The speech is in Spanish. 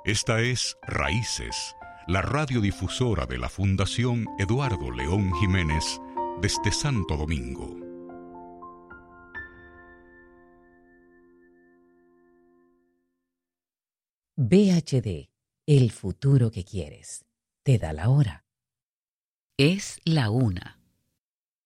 Esta es Raíces, la radiodifusora de la Fundación Eduardo León Jiménez desde Santo Domingo. VHD, el futuro que quieres. Te da la hora. Es la 1.